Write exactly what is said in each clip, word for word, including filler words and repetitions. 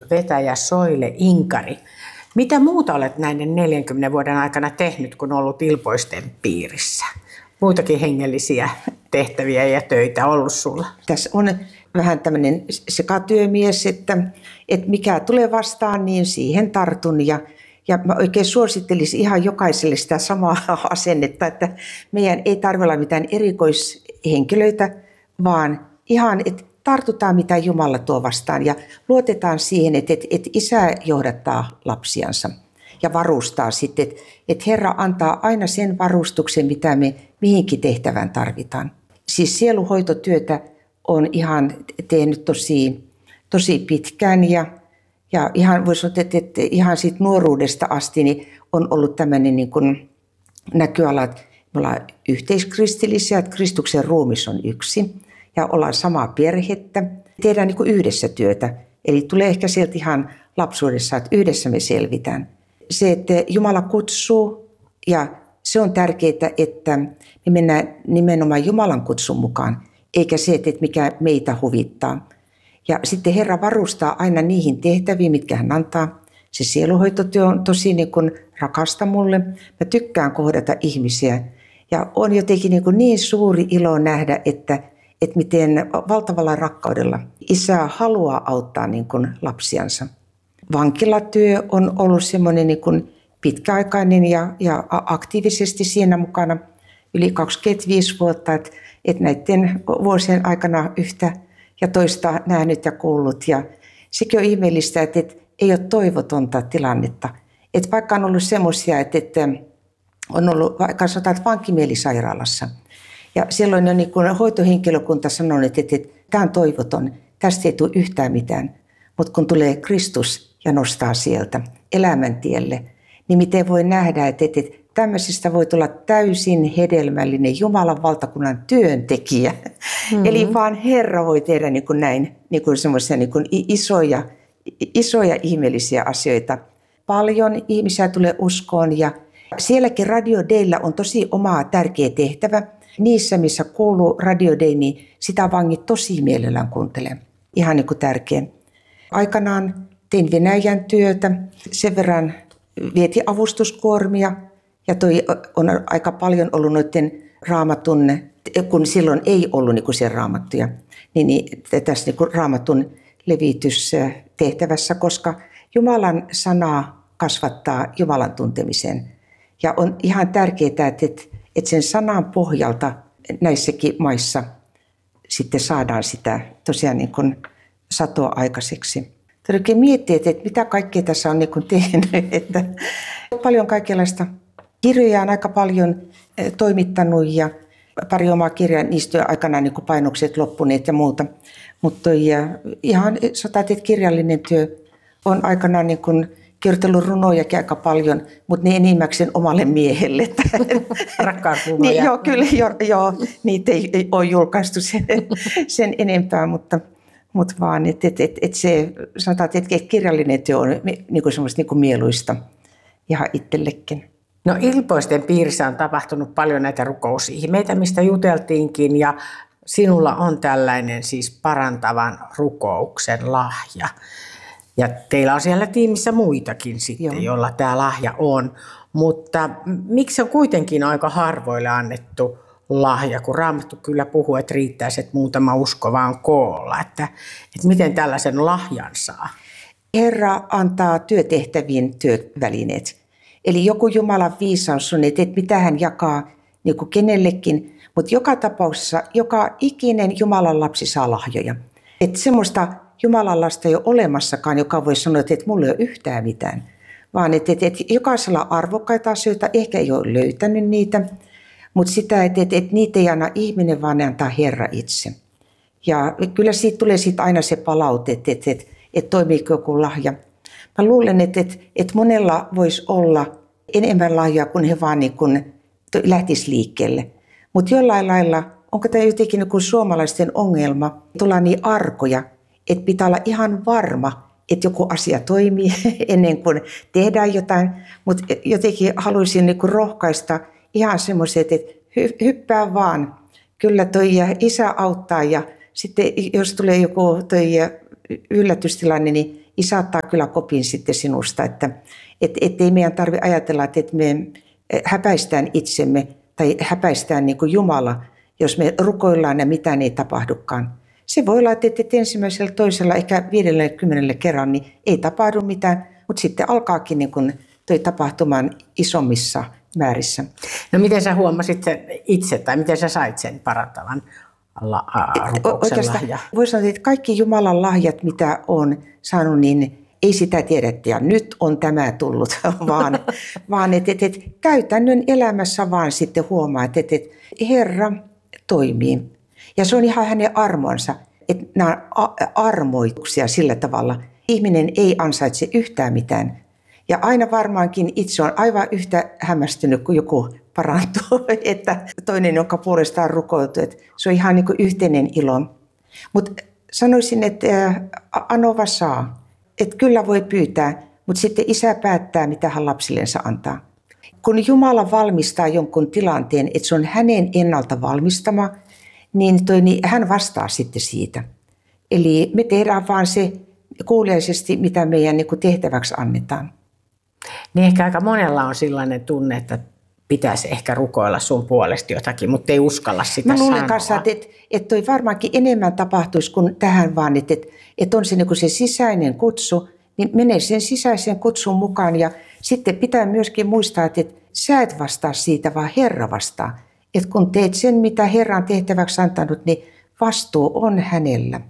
vetäjä Soile Inkari. Mitä muuta olet näiden neljänkymmenen vuoden aikana tehnyt, kun ollut Ilpoisten piirissä? Muitakin hengellisiä tehtäviä ja töitä ollut sulla? Tässä on vähän tämmöinen sekatyömies, että, että mikä tulee vastaan, niin siihen tartun. Ja, ja mä oikein suosittelisin ihan jokaiselle sitä samaa asennetta, että meidän ei tarvitse olla mitään erikoishenkilöitä, vaan ihan, että tartutaan mitä Jumala tuo vastaan ja luotetaan siihen, että, että, että isä johdattaa lapsiansa ja varustaa sitten, että, että Herra antaa aina sen varustuksen, mitä me mihinkin tehtävään tarvitaan. Siis sieluhoitotyötä on ihan tehnyt tosi, tosi pitkään ja, ja ihan voisi sanoa, että, että ihan siitä nuoruudesta asti niin on ollut tämmöinen niin kuin näköala, että me ollaan yhteiskristillisiä, että Kristuksen ruumis on yksi. Ja ollaan samaa perhettä. Tehdään niin kuin yhdessä työtä. Eli tulee ehkä sieltä ihan lapsuudessa, että yhdessä me selvitään. Se, että Jumala kutsuu ja se on tärkeää, että me mennään nimenomaan Jumalan kutsun mukaan. Eikä se, että mikä meitä huvittaa. Ja sitten Herra varustaa aina niihin tehtäviin, mitkä hän antaa. Se sieluhoitotyö on tosi niin kuin rakasta mulle. Mä tykkään kohdata ihmisiä. Ja on jotenkin niin, kuin niin suuri ilo nähdä, että että miten valtavalla rakkaudella isä haluaa auttaa niin kuin lapsiansa. Vankilatyö on ollut semmoinen niin kuin pitkäaikainen ja, ja aktiivisesti siinä mukana yli kaksikymmentäviisi vuotta, että, että näiden vuosien aikana yhtä ja toista nähnyt ja kuullut. Ja sekin on ihmeellistä, että, että ei ole toivotonta tilannetta. Että vaikka on ollut semmoisia, että, että on ollut vaikka sanotaan, että vankimielisairaalassa. Ja silloin on niin kuin hoitohenkilökunta sanonut, että, että, että tämä on toivoton, tästä ei tule yhtään mitään. Mutta kun tulee Kristus ja nostaa sieltä elämäntielle, niin miten voi nähdä, että, että, että tämmöisestä voi tulla täysin hedelmällinen Jumalan valtakunnan työntekijä. Mm-hmm. Eli vaan Herra voi tehdä niin kuin näin niin kuin semmoisia niin kuin isoja, isoja ihmeellisiä asioita. Paljon ihmisiä tulee uskoon ja sielläkin Radio Daylla on tosi oma tärkeä tehtävä. Niissä, missä kuuluu Radio Day, niin sitä vangit tosi mielellään kuuntelee. Ihan niin kuin tärkeä. Aikanaan tein Venäjän työtä. Sen verran vietin avustuskuormia. Ja toi on aika paljon ollut noiden raamatun, kun silloin ei ollut niin kuin siellä raamattuja, niin, niin tässä niin kuin raamatun levitystehtävässä, koska Jumalan sanaa kasvattaa Jumalan tuntemisen. Ja on ihan tärkeää, että että sen sanan pohjalta näissäkin maissa sitten saadaan sitä tosiaan niin kuin satoa aikaiseksi. Todellakin miettii, että mitä kaikkea tässä on niin kuin tehnyt. Että paljon kaikenlaista kirjoja on aika paljon toimittanut ja pari omaa kirjaa, niistä on aikanaan niin kuin painokset loppuneet ja muuta. Mutta ihan sanotaan, että kirjallinen työ on aikanaan niin kuin kirjoitellut runojakin aika paljon, mutta ne enimmäkseen omalle miehelle. Rakkausrunoja. Niin, joo, kyllä, joo, joo, niitä ei, ei ole julkaistu sen, sen enempää, mutta, mutta vaan, että et, et, et se, sanotaan, että kirjallinen työ on niin semmoista niin mieluista ihan itsellekin. No Ilpoisten piirissä on tapahtunut paljon näitä rukousihmeitä, mistä juteltiinkin, ja sinulla on tällainen siis parantavan rukouksen lahja. Ja teillä on siellä tiimissä muitakin sitten, Joo. joilla tämä lahja on. Mutta miksi on kuitenkin aika harvoille annettu lahja, kun Raamattu kyllä puhuu, että riittäisi, että muutama usko vaan koolla. Että, että miten tällaisen lahjan saa? Herra antaa työtehtäviin työvälineet. Eli joku Jumalan viisaus on, että mitä hän jakaa niin kuin kenellekin. Mutta joka tapauksessa joka ikinen Jumalan lapsi saa lahjoja. Että semmoista Jumalan lasta ei ole olemassakaan, joka voi sanoa, että mulla ei ole yhtään mitään. Vaan että, että, että jokaisella on arvokkaita asioita, ehkä ei ole löytänyt niitä. Mutta sitä, että, että, että niitä ei anna ihminen, vaan ne antaa Herra itse. Ja kyllä siitä tulee siitä aina se palaute, että, että, että, että toimiiko joku lahja. Mä luulen, että, että, että monella voisi olla enemmän lahjaa, kun he vaan niin kuin lähtisi liikkeelle. Mutta jollain lailla, onko tämä jotenkin niin suomalaisten ongelma, tullaan niin arkoja, että pitää olla ihan varma, että joku asia toimii ennen kuin tehdään jotain. Mutta jotenkin haluaisin niin kuin rohkaista ihan semmoiset, että hyppää vaan. Kyllä toi isä auttaa ja sitten jos tulee joku toi yllätystilanne, niin Isä ottaa kyllä kopin sitten sinusta, että et, et ei meidän tarvitse ajatella, että et me häpäistään itsemme tai häpäistään niin kuin Jumala, jos me rukoillaan ja mitään ei tapahdukaan. Se voi olla, että et ensimmäisellä, toisella, ehkä viidellä kymmenellä kerran niin ei tapahdu mitään, mutta sitten alkaakin niin kuin toi tapahtumaan isommissa määrissä. No miten sä huomasit sen itse tai miten sä sait sen parantavan la- ä, rukouksen lahja? Voisi sanoa, että kaikki Jumalan lahjat, mitä on saanut, niin ei sitä tiedetty ja nyt on tämä tullut, vaan, vaan että et, et, käytännön elämässä vaan sitten huomaa, että et, et Herra toimii. Ja se on ihan hänen armonsa, että nämä on armoituksia sillä tavalla. Ihminen ei ansaitse yhtään mitään. Ja aina varmaankin itse on aivan yhtä hämmästynyt, kun joku parantuu, että toinen, jonka puolestaan rukoiltu, että se on ihan niin kuin yhteinen ilo. Mutta sanoisin, että anova saa, että kyllä voi pyytää, mutta sitten isä päättää, mitä hän lapsillensa antaa. Kun Jumala valmistaa jonkun tilanteen, että se on hänen ennalta valmistama, niin, toi, niin hän vastaa sitten siitä. Eli me tehdään vaan se kuuliaisesti, mitä meidän niin kuin tehtäväksi annetaan. Niin ehkä aika monella on sellainen tunne, että pitäisi ehkä rukoilla sun puolesta jotakin, mutta ei uskalla sitä sanoa. Mä luulen sanoa. kanssa, että, että, että toi varmaankin enemmän tapahtuisi kuin tähän vaan, että, että, että on se, niin kuin se sisäinen kutsu, niin menee sen sisäisen kutsun mukaan ja sitten pitää myöskin muistaa, että, että sä et vastaa siitä, vaan Herra vastaa. Että kun teet sen, mitä Herra on tehtäväksi antanut, niin vastuu on hänellä.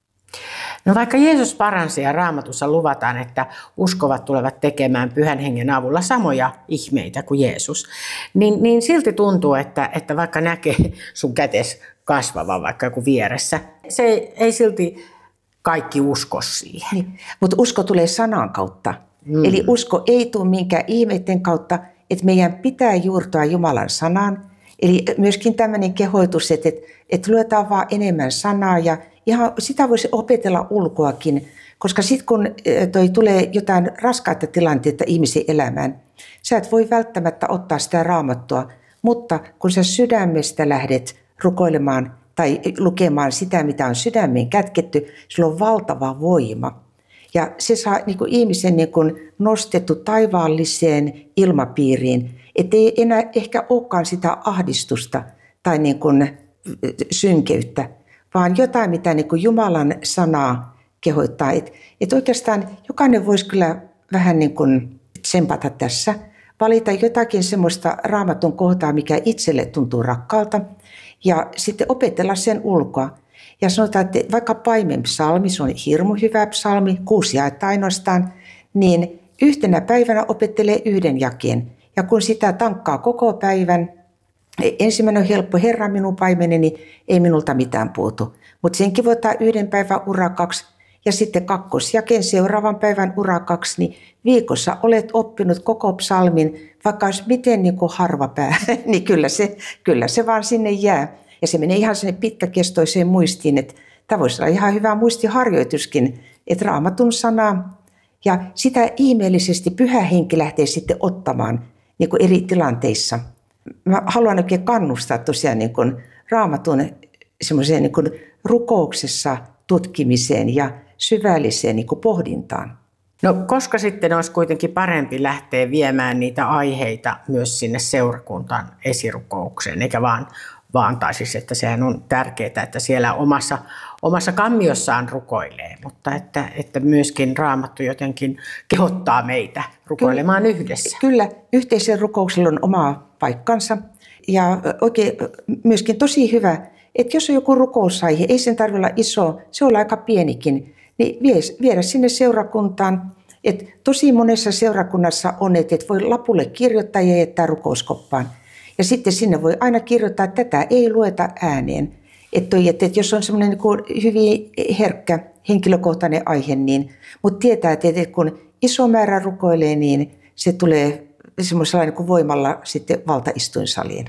No vaikka Jeesus paransi ja Raamatussa luvataan, että uskovat tulevat tekemään Pyhän Hengen avulla samoja ihmeitä kuin Jeesus, niin, niin silti tuntuu, että, että vaikka näkee sun kätes kasvavan vaikka joku vieressä, se ei, ei silti kaikki usko siihen. Niin, mutta usko tulee sanan kautta. Mm. Eli usko ei tule minkään ihmeiden kautta, että meidän pitää juurtua Jumalan sanaan. Eli myöskin tämmöinen kehoitus, että, että, että luetaan vaan enemmän sanaa ja ihan sitä voisi opetella ulkoakin, koska sitten kun toi tulee jotain raskaita tilanteita ihmisen elämään, sä et voi välttämättä ottaa sitä raamattua, mutta kun sä sydämestä lähdet rukoilemaan tai lukemaan sitä, mitä on sydämeen kätketty, sillä on valtava voima. Ja se saa niin kuin ihmisen niin kuin nostettu taivaalliseen ilmapiiriin, ettei enää ehkä olekaan sitä ahdistusta tai niin kuin synkeyttä, vaan jotain, mitä niin kuin Jumalan sanaa kehoittaa. Että et oikeastaan jokainen voisi kyllä vähän niin kuin tsempata tässä, valita jotakin semmoista raamatun kohtaa, mikä itselle tuntuu rakkaalta, ja sitten opetella sen ulkoa. Ja sanotaan, että vaikka paimen psalmi, se on hirmu hyvä psalmi, kuusi jaetta ainoastaan, niin yhtenä päivänä opettelee yhden jakeen. Ja kun sitä tankkaa koko päivän, ensimmäinen on helppo, Herra minun paimeneni, ei minulta mitään puutu. Mutta senkin voi ottaa yhden päivän urakaksi ja sitten kakkosjakeen seuraavan päivän urakaksi, niin viikossa olet oppinut koko psalmin, vaikka olisi miten niin kuin harva pää, niin kyllä se, kyllä se vaan sinne jää. Ja se menee ihan sinne pitkäkestoiseen muistiin, että tämä voisi olla ihan hyvä muistiharjoituskin, että Raamatun sanaa ja sitä ihmeellisesti Pyhä Henki lähtee sitten ottamaan niin kuin eri tilanteissa. Mä haluan oikein kannustaa tosiaan niin kuin Raamatun semmoiseen niin kuin rukouksessa tutkimiseen ja syvälliseen niin kuin pohdintaan. No koska sitten olisi kuitenkin parempi lähteä viemään niitä aiheita myös sinne seurakuntaan esirukoukseen, eikä vaan, vaan tai siis, että sehän on tärkeää, että siellä omassa, omassa kammiossaan rukoilee, mutta että, että myöskin Raamattu jotenkin kehottaa meitä rukoilemaan kyllä, yhdessä. Kyllä, yhteisen rukouksella on oma paikkansa ja oikein myöskin tosi hyvä, että jos on joku rukousaihe, ei sen tarvitse olla iso, se on aika pienikin, niin viedä sinne seurakuntaan. Et tosi monessa seurakunnassa on, että et voi lapulle kirjoittaa ja jättää rukouskoppaan. Ja sitten sinne voi aina kirjoittaa, että tätä ei lueta ääneen. Että et, et jos on semmoinen niin hyvin herkkä henkilökohtainen aihe, niin, mutta tietää, että et kun iso määrä rukoilee, niin se tulee semmoisella niin voimalla sitten valtaistuinsaliin.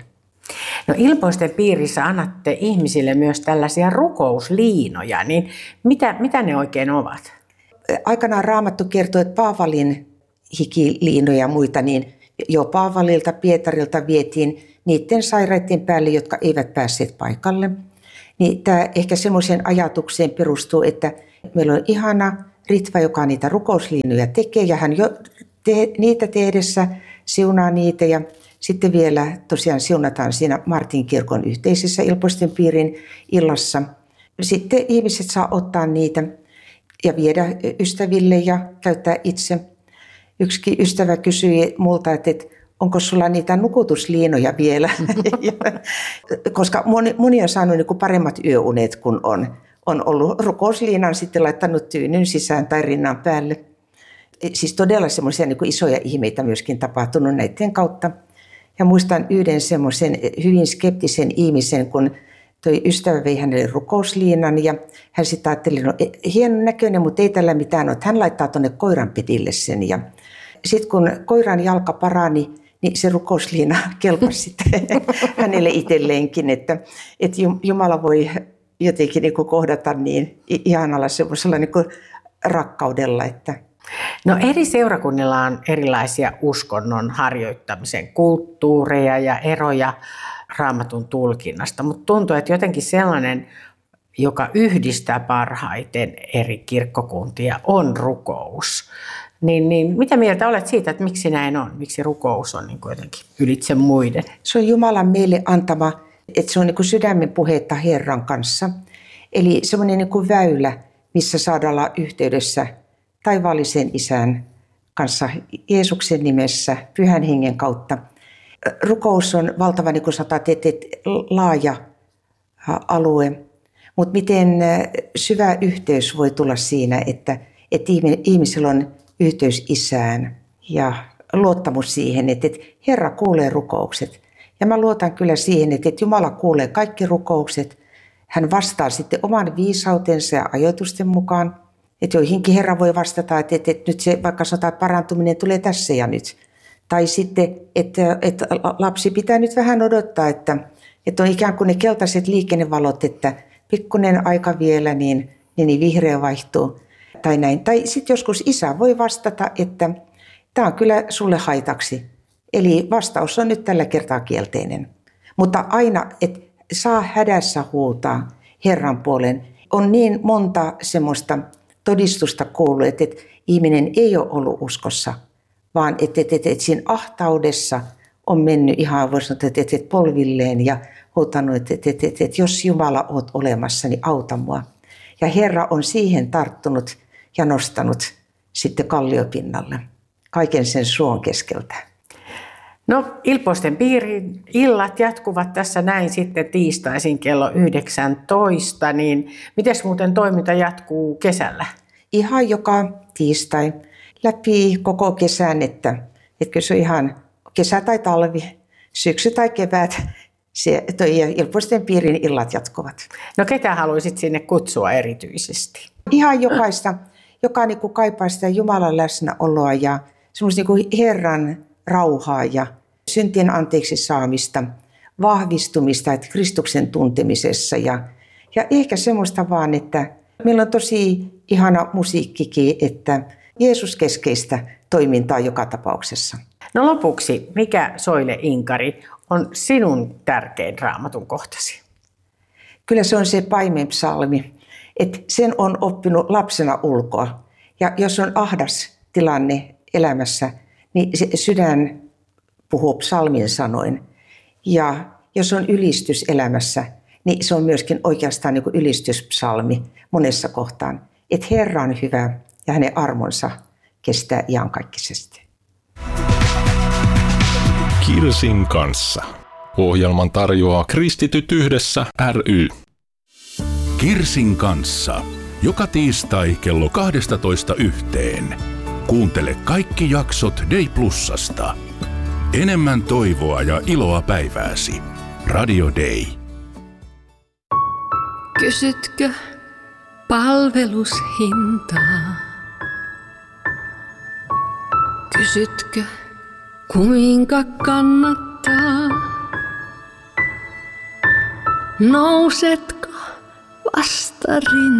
No Ilpoisten piirissä annatte ihmisille myös tällaisia rukousliinoja, niin mitä, mitä ne oikein ovat? Aikanaan Raamattu kertoo, että Paavalin hikiliinoja ja muita, niin jo Paavalilta, Pietarilta vietiin niiden sairaiden päälle, jotka eivät päässeet paikalle. Niin tämä ehkä semmoiseen ajatukseen perustuu, että meillä on ihana, Ritva, joka niitä rukousliinoja tekee, ja hän jo te, niitä tehdessä siunaa niitä, ja sitten vielä tosiaan siunataan siinä Martin kirkon yhteisessä Ilpoisten piirin illassa. Sitten ihmiset saa ottaa niitä ja viedä ystäville ja käyttää itse. Yksikin ystävä kysyi multa, että onko sulla niitä nukutusliinoja vielä, koska moni, moni on saanut niin kuin paremmat yöunet, kun on, on ollut rukousliinan sitten laittanut tyynyn sisään tai rinnan päälle. Siis todella semmoisia niin kuin isoja ihmeitä myöskin tapahtunut näiden kautta. Ja muistan yhden semmoisen hyvin skeptisen ihmisen, kun toi ystävä vei hänelle rukousliinan ja hän sitten ajatteli, no hienon näköinen, mutta ei tällä mitään ole. Hän laittaa tuonne koiran pedille sen ja sitten kun koiran jalka parani, niin se rukousliina kelpasi sitten hänelle itselleenkin, että, että Jumala voi jotenkin niin kuin kohdata niin ihanalla semmoisella niin kuin rakkaudella. Että. No eri seurakunnilla on erilaisia uskonnon harjoittamisen kulttuureja ja eroja Raamatun tulkinnasta, mutta tuntuu, että jotenkin sellainen, joka yhdistää parhaiten eri kirkkokuntia, on rukous. Niin, niin mitä mieltä olet siitä, että miksi näin on? Miksi rukous on niin kuin jotenkin ylitse muiden? Se on Jumalan meille antama, että se on niin kuin sydämen puhetta Herran kanssa. Eli semmoinen niin kuin väylä, missä saadaan olla yhteydessä taivaallisen Isän kanssa Jeesuksen nimessä, Pyhän Hengen kautta. Rukous on valtava, niin kuin sanotaan, että laaja alue, mutta miten syvä yhteys voi tulla siinä, että, että ihmisellä on yhteys Isään ja luottamus siihen, että Herra kuulee rukoukset. Ja mä luotan kyllä siihen, että Jumala kuulee kaikki rukoukset. Hän vastaa sitten oman viisautensa ja ajoitusten mukaan. Että joihinkin Herra voi vastata, että, että, että nyt se vaikka sanotaan, että parantuminen tulee tässä ja nyt. Tai sitten, että, että lapsi pitää nyt vähän odottaa, että, että on ikään kuin ne keltaiset liikennevalot, että pikkuinen aika vielä, niin, niin vihreä vaihtuu. Tai näin. Tai sitten joskus isä voi vastata, että tämä on kyllä sulle haitaksi. Eli vastaus on nyt tällä kertaa kielteinen. Mutta aina, että saa hädässä huutaa Herran puolen. On niin monta semmoista todistusta kuullut, että, että ihminen ei ole ollut uskossa, vaan että, että, että, että siinä ahtaudessa on mennyt ihan voisi sanoa, että, että, että polvilleen ja huutanut, että, että, että, että, että jos Jumala olet olemassa, niin auta mua. Ja Herra on siihen tarttunut ja nostanut sitten kalliopinnalle kaiken sen suon keskeltä. No Ilpoisten piirin illat jatkuvat tässä näin sitten tiistaisin kello yhdeksäntoista, niin miten muuten toiminta jatkuu kesällä? Ihan joka tiistai läpi koko kesän, että, että se on ihan kesä tai talvi, syksy tai kevät, se toi Ilpoisten piirin illat jatkuvat. No ketä haluaisit sinne kutsua erityisesti? Ihan jokaista, joka niin kuin kaipaa sitä Jumalan läsnäoloa ja semmoista niin kuin Herran rauhaa ja syntien anteeksi saamista, vahvistumista, että Kristuksen tuntemisessa ja, ja ehkä semmoista vaan, että meillä on tosi ihana musiikkikin, että Jeesus keskeistä toimintaa joka tapauksessa. No lopuksi, mikä Soile Inkari on sinun tärkein Raamatun kohtasi? Kyllä se on se paimenpsalmi, että sen on oppinut lapsena ulkoa ja jos on ahdas tilanne elämässä, niin se sydän puhuu psalmin sanoin. Ja jos on ylistys elämässä, niin se on myöskin oikeastaan niin kuin ylistyspsalmi monessa kohtaan. Että Herra on hyvä ja hänen armonsa kestää iankaikkisesti. Kirsin kanssa. Ohjelman tarjoaa Kristityt yhdessä ry. Kirsin kanssa. Joka tiistai kello kaksitoista yhteen. Kuuntele kaikki jaksot Day Plusasta. Enemmän toivoa ja iloa päivääsi. Radio Day. Kysytkö palvelushintaa? Kysytkö kuinka kannattaa? Nousetko vastarintaan?